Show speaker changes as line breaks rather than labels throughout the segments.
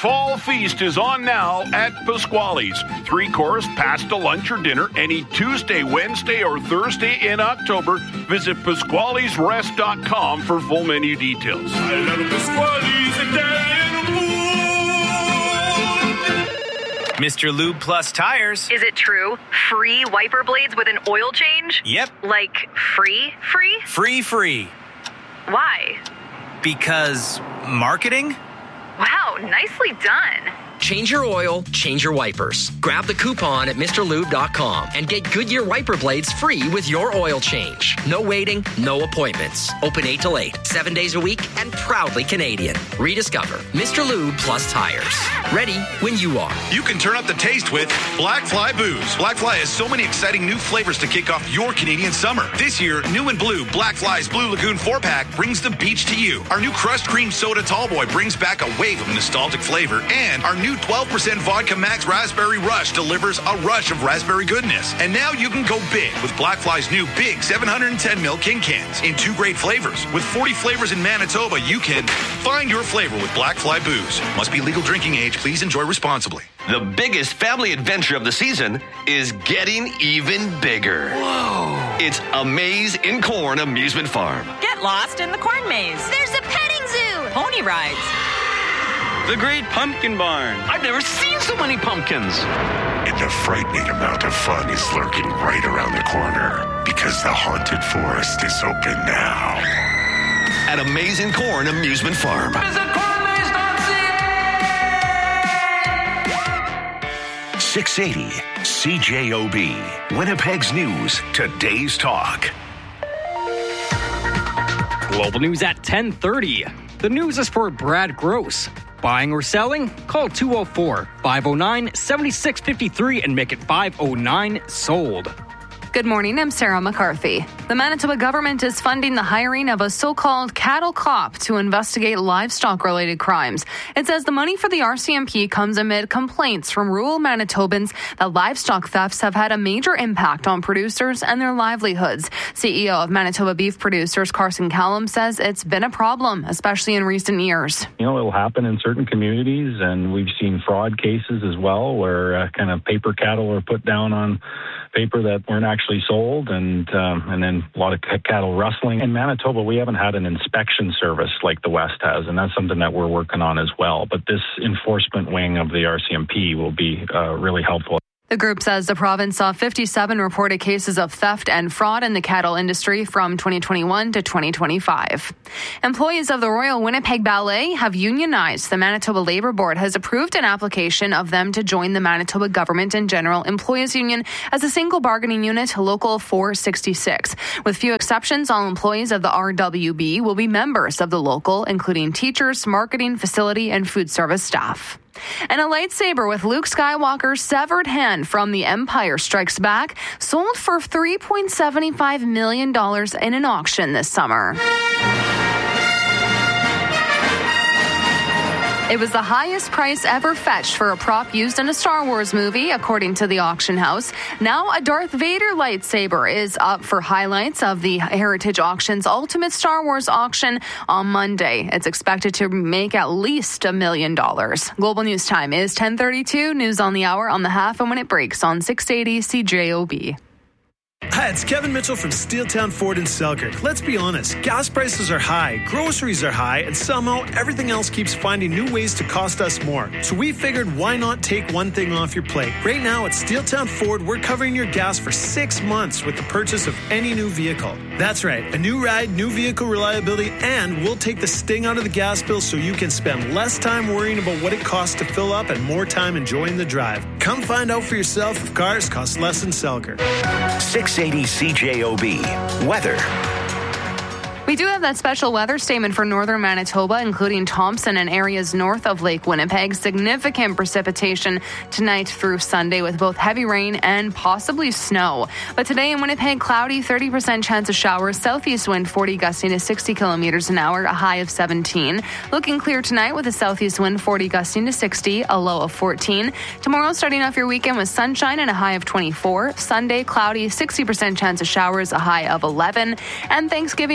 fall feast is on now at Pasquale's. 3-course, pasta, lunch, or dinner any Tuesday, Wednesday, or Thursday in October. Visit Pasquale'sRest.com for full menu details.
I love Pasquale's Italian food.
Mr. Lube Plus Tires.
Is it true? Free wiper blades with an oil change?
Yep.
Like free?
Free.
Why?
Because marketing?
Wow, nicely done.
Change your oil, change your wipers. Grab the coupon at MrLube.com and get Goodyear wiper blades free with your oil change. No waiting, no appointments. Open 8 till 8, 7 days a week, and proudly Canadian. Rediscover Mr. Lube Plus Tires. Ready when you are.
You can turn up the taste with Black Fly Booze. Black Fly has so many exciting new flavors to kick off your Canadian summer. This year, new and blue, Black Fly's Blue Lagoon 4-pack brings the beach to you. Our new Crushed Cream Soda Tallboy brings back a wave of nostalgic flavor, and our new 12% Vodka Max Raspberry Rush delivers a rush of raspberry goodness. And now you can go big with Black Fly's new big 710ml King Cans in 2 great flavors. With 40 flavors in Manitoba, you can find your flavor with Black Fly Booze. Must be legal drinking age. Please enjoy responsibly.
The biggest family adventure of the season is getting even bigger.
Whoa.
It's A Maze in Corn Amusement Farm.
Get lost in the corn maze.
There's a petting zoo.
Pony rides.
The Great Pumpkin Barn.
I've never seen so many pumpkins.
And a frightening amount of fun is lurking right around the corner because the haunted forest is open now.
At A Maze in Corn Amusement Farm.
Visit cornmaze.ca.
680 CJOB. Winnipeg's News. Today's Talk.
Global News at 10:30. The news is for Brad Gross. Buying or selling? Call 204-509-7653 and make it 509 sold.
Good morning, I'm Sarah McCarthy. The Manitoba government is funding the hiring of a so-called cattle cop to investigate livestock-related crimes. It says the money for the RCMP comes amid complaints from rural Manitobans that livestock thefts have had a major impact on producers and their livelihoods. CEO of Manitoba Beef Producers, Carson Callum, says it's been a problem, especially in recent years.
You know, it'll happen in certain communities, and we've seen fraud cases as well where kind of paper cattle are put down on paper that weren't actually sold, and then a lot of cattle rustling. In Manitoba, we haven't had an inspection service like the West has, and that's something that we're working on as well. But this enforcement wing of the RCMP will be really helpful.
The group says the province saw 57 reported cases of theft and fraud in the cattle industry from 2021 to 2025. Employees of the Royal Winnipeg Ballet have unionized. The Manitoba Labour Board has approved an application of them to join the Manitoba Government and General Employees Union as a single bargaining unit, Local 466. With few exceptions, all employees of the RWB will be members of the local, including teachers, marketing, facility, and food service staff. And a lightsaber with Luke Skywalker's severed hand from The Empire Strikes Back sold for $3.75 million in an auction this summer. It was the highest price ever fetched for a prop used in a Star Wars movie, according to the auction house. Now a Darth Vader lightsaber is up for highlights of the Heritage Auction's Ultimate Star Wars auction on Monday. It's expected to make at least $1 million. Global News Time is 10:32. News on the hour on the half and when it breaks on 680 CJOB.
Hi, it's Kevin Mitchell from Steeltown Ford in Selkirk. Let's be honest, gas prices are high, groceries are high, and somehow everything else keeps finding new ways to cost us more. So we figured, why not take one thing off your plate? Right now at Steeltown Ford, we're covering your gas for 6 months with the purchase of any new vehicle. That's right, a new ride, new vehicle reliability, and we'll take the sting out of the gas bill so you can spend less time worrying about what it costs to fill up and more time enjoying the drive. Come find out for yourself if cars cost less in Selkirk.
680 CJOB. Weather.
We do have that special weather statement for northern Manitoba, including Thompson and areas north of Lake Winnipeg. Significant precipitation tonight through Sunday with both heavy rain and possibly snow. But today in Winnipeg, cloudy, 30% chance of showers, southeast wind 40 gusting to 60 kilometers an hour, a high of 17. Looking clear tonight with a southeast wind 40 gusting to 60, a low of 14. Tomorrow, starting off your weekend with sunshine and a high of 24. Sunday, cloudy, 60% chance of showers, a high of 11. And Thanksgiving Monday,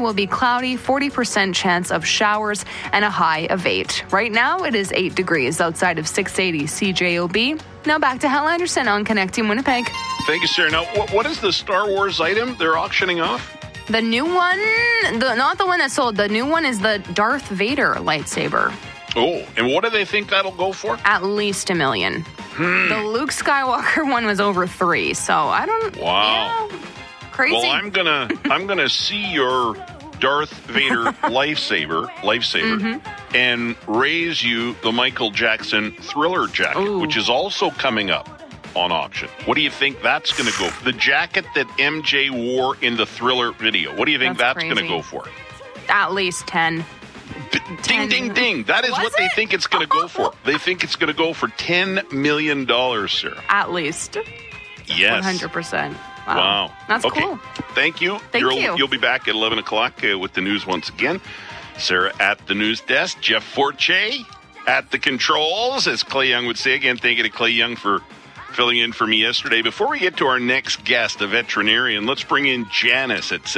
will be cloudy, 40% chance of showers, and a high of 8. Right now, it is 8 degrees outside of 680 CJOB. Now back to Hal Anderson on Connecting Winnipeg.
Thank you, Sarah. Now, what is the Star Wars item they're auctioning off?
The new one, not the one that sold. The new one is the Darth Vader lightsaber.
Oh, and what do they think that'll go for?
At least $1 million. The Luke Skywalker one was over 3, so I don't.
Wow,
yeah, crazy.
Well, I'm gonna see your Darth Vader lifesaver, and raise you the Michael Jackson Thriller jacket, which is also coming up on auction. What do you think that's going to go for? The jacket that MJ wore in the Thriller video. What do you think that's going to go for?
At least 10.
Ding, ding, ding. That is what they think it's going to go for. They think it's going to go for $10 million, Sarah.
At least.
Yes.
100%.
Wow.
That's cool.
Thank you. You'll be back at 11 o'clock with the news once again. Sarah at the news desk. Jeff Forche at the controls, as Clay Young would say. Again, thank you to Clay Young for filling in for me yesterday. Before we get to our next guest, a veterinarian, let's bring in Janice at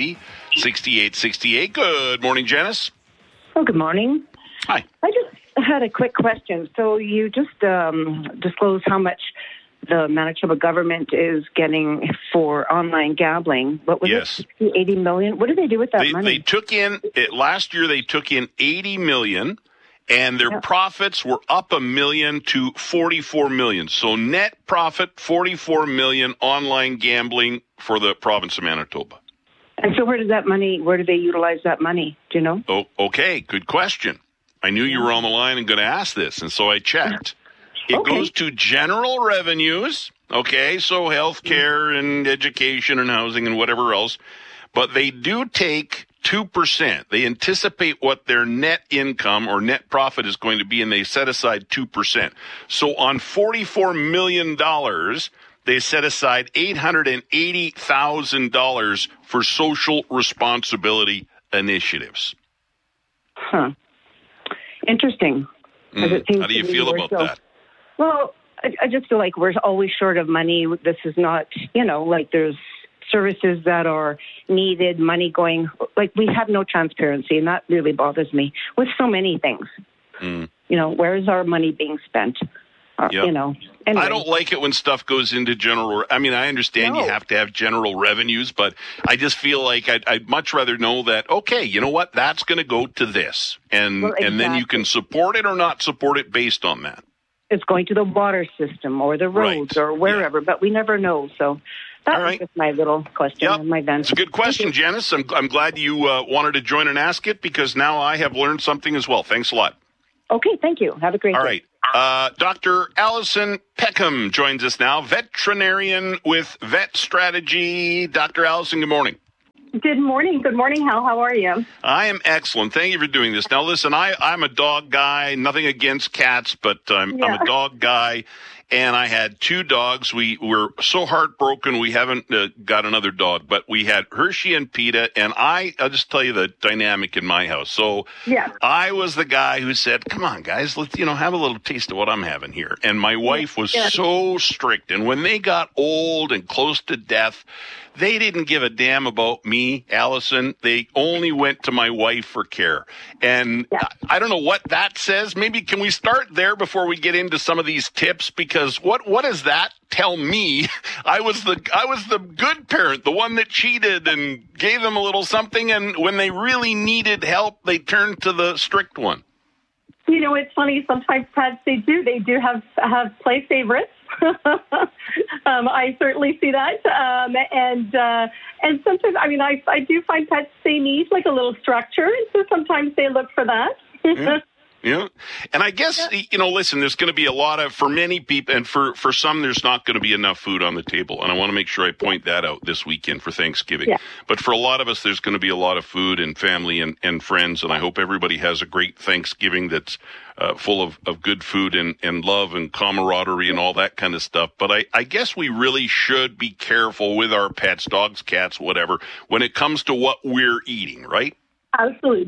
780-6868. Good morning, Janice.
Oh, good morning.
Hi.
I just had a quick question. So you just disclosed how much the Manitoba government is getting for online gambling. What was it? 80 million? What did they do with that money?
They took in, last year they took in $80 million, and their profits were up $1 million to $44 million. So net profit, $44 million online gambling for the province of Manitoba.
And so where do they utilize that money? Do you know?
Oh, okay. Good question. I knew you were on the line and going to ask this, and so I checked. It goes to general revenues, okay, so healthcare and education and housing and whatever else, but they do take 2%. They anticipate what their net income or net profit is going to be, and they set aside 2%. So on $44 million, they set aside $880,000 for social responsibility initiatives.
Huh. Interesting.
How do you feel about that?
Well, I just feel like we're always short of money. This is not, like there's services that are needed, money going, like we have no transparency, and that really bothers me with so many things. Where is our money being spent? Anyway.
I don't like it when stuff goes into general. I mean, I understand you have to have general revenues, but I just feel like I'd much rather know that, okay, you know what, that's going to go to this. And then you can support it or not support it based on that.
It's going to the water system or the roads or wherever, but we never know. So that was just my little question and my vent.
It's a good question, Janice. I'm glad you wanted to join and ask it, because now I have learned something as well. Thanks a lot.
Okay, thank you. Have a great day.
All right. Dr. Allison Peckham joins us now, veterinarian with Vet Strategy. Dr. Allison, good morning.
Good morning. Good morning, Hal. How are you?
I am excellent. Thank you for doing this. Now, listen, I'm a dog guy. Nothing against cats, but I'm a dog guy. And I had 2 dogs. We were so heartbroken we haven't got another dog. But we had Hershey and PETA, and I'll just tell you the dynamic in my house. So I was the guy who said, come on, guys, let's have a little taste of what I'm having here. And my wife was so strict. And when they got old and close to death, they didn't give a damn about me, Allison. They only went to my wife for care. And I don't know what that says. Maybe can we start there before we get into some of these tips? Because what does that tell me? I was the good parent, the one that cheated and gave them a little something. And when they really needed help, they turned to the strict one.
It's funny. Sometimes pets, they do have play favorites. I certainly see that. And sometimes, I do find pets, they need like a little structure. And so sometimes they look for that.
Yeah. And I guess, listen, there's going to be a lot of, for many people, and for some, there's not going to be enough food on the table. And I want to make sure I point that out this weekend for Thanksgiving. Yeah. But for a lot of us, there's going to be a lot of food and family and friends. And I hope everybody has a great Thanksgiving that's full of good food and love and camaraderie and all that kind of stuff. But I guess we really should be careful with our pets, dogs, cats, whatever, when it comes to what we're eating, right?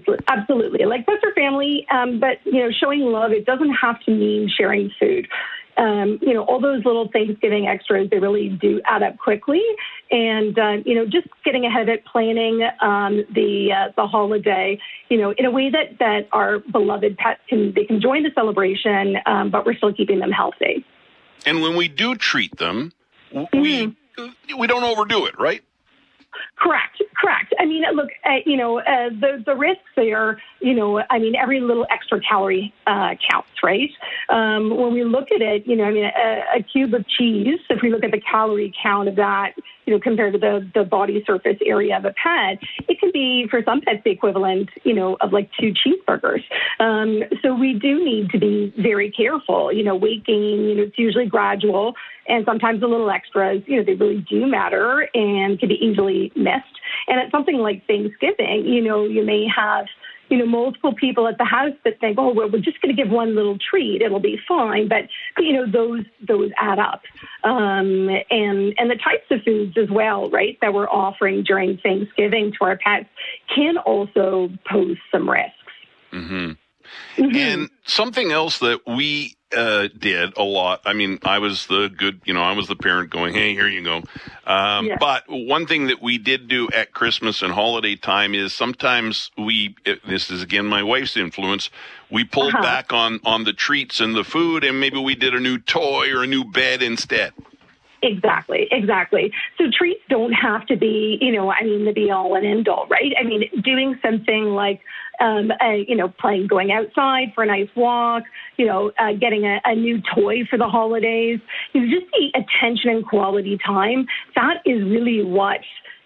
Absolutely. Like pets are family, but showing love, it doesn't have to mean sharing food. all those little Thanksgiving extras, they really do add up quickly. And, just getting ahead of it, planning the holiday, in a way that our beloved pets can join the celebration, but we're still keeping them healthy.
And when we do treat them, we don't overdo it, right?
Correct. I mean, look, the risks there, every little extra calorie counts, right? When we look at it, a cube of cheese, if we look at the calorie count of that, compared to the body surface area of a pet, it can be, for some pets, the equivalent, of like 2 cheeseburgers. So we do need to be very careful. Weight gain, it's usually gradual, and sometimes the little extras, they really do matter and can be easily missed. And at something like Thanksgiving, you may have, multiple people at the house that think, oh, well, we're just going to give one little treat. It'll be fine. But, those add up. And the types of foods as well, right, that we're offering during Thanksgiving to our pets can also pose some risks.
Mm-hmm. Mm-hmm. And something else that we did a lot. I mean, I was I was the parent going, hey, here you go. But one thing that we did do at Christmas and holiday time is sometimes this is again my wife's influence, we pulled back on the treats and the food, and maybe we did a new toy or a new bed instead.
Exactly. So treats don't have to be, the be all and end all, right? I mean, doing something like, going outside for a nice walk, getting a new toy for the holidays, just the attention and quality time. That is really what,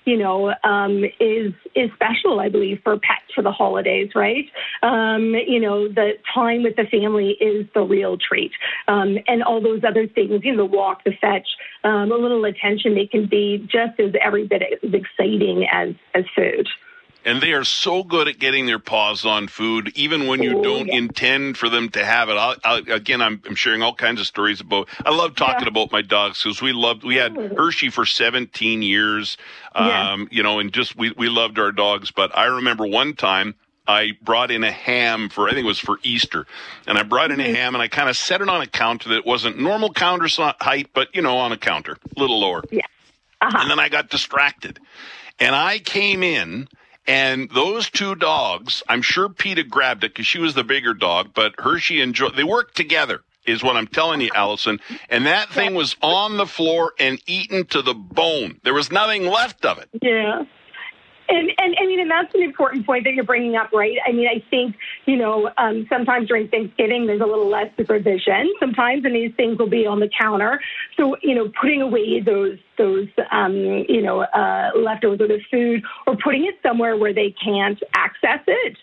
is special, I believe, for pets for the holidays, right? The time with the family is the real treat. And all those other things, the walk, the fetch, a little attention, they can be just as every bit as exciting as food.
And they are so good at getting their paws on food, even when you don't intend for them to have it. I'm sharing all kinds of stories about. I love talking about my dogs because we had Hershey for 17 years, and just we loved our dogs. But I remember one time I brought in a ham I think it was for Easter, and I brought in a ham and I kind of set it on a counter that wasn't normal counter height, but on a counter, a little lower. Yeah. And then I got distracted, and I came in. And those 2 dogs, I'm sure PETA grabbed it because she was the bigger dog, but Hershey they worked together, is what I'm telling you, Allison. And that thing was on the floor and eaten to the bone. There was nothing left of it.
Yeah. And that's an important point that you're bringing up, right? I mean, I think, sometimes during Thanksgiving, there's a little less supervision sometimes, and these things will be on the counter. So, putting away those leftovers of the food or putting it somewhere where they can't access it,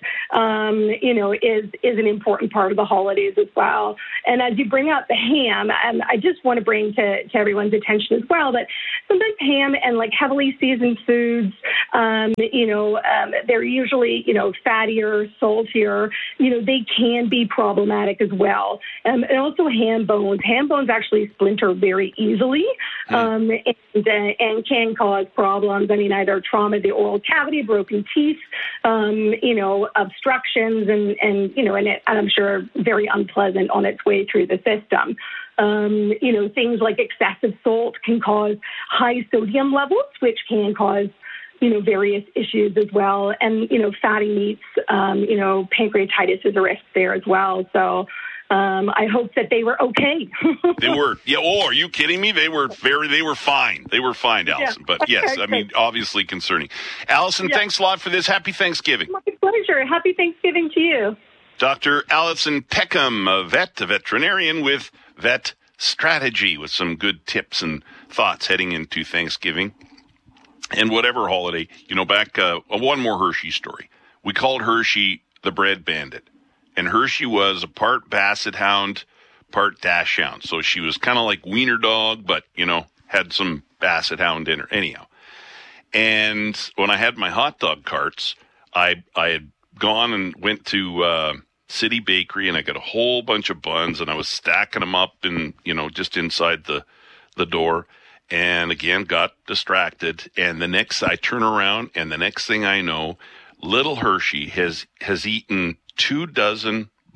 is an important part of the holidays as well. And as you bring up the ham, I just want to bring to everyone's attention as well that sometimes ham and like heavily seasoned foods, they're usually, fattier, saltier, they can be problematic as well. And also ham bones. Ham bones actually splinter very easily. And can cause problems. I mean, either trauma of the oral cavity, broken teeth, obstructions, and I'm sure very unpleasant on its way through the system. Things like excessive salt can cause high sodium levels, which can cause various issues as well. And, fatty meats, pancreatitis is a risk there as well. So, I hope that they were okay.
They were. Yeah. Oh, are you kidding me? They were fine. They were fine, Allison. Yeah. But yes, I mean, obviously concerning. Allison, thanks a lot for this. Happy Thanksgiving.
My pleasure. Happy Thanksgiving to you.
Dr. Allison Peckham, a veterinarian with Vet Strategy, with some good tips and thoughts heading into Thanksgiving and whatever holiday. Back, one more Hershey story. We called Hershey the bread bandit. And Hershey was a part Basset Hound, part Dachshund. So she was kind of like Wiener Dog, but, had some Basset Hound in her. Anyhow. And when I had my hot dog carts, I had gone and went to City Bakery, and I got a whole bunch of buns, and I was stacking them up in, just inside the door. And again, got distracted. And I turn around, and the next thing I know, little Hershey has eaten 24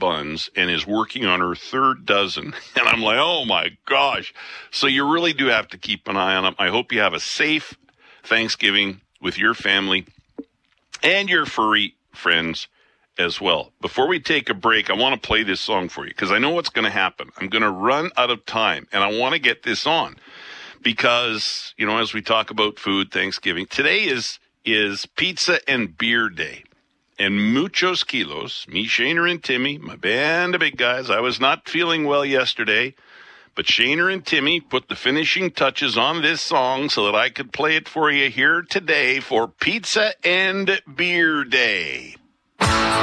buns and is working on her third dozen. And I'm like, oh my gosh. So you really do have to keep an eye on them. I hope you have a safe Thanksgiving with your family and your furry friends as well. Before we take a break, I want to play this song for you because I know what's going to happen. I'm going to run out of time, and I want to get this on because, you know, as we talk about food, Thanksgiving, today is pizza and beer day. And muchos kilos, me, Shaner, and Timmy, my band of big guys. I was not feeling well yesterday, but Shaner and Timmy put the finishing touches on this song so that I could play it for you here today for Pizza and Beer Day.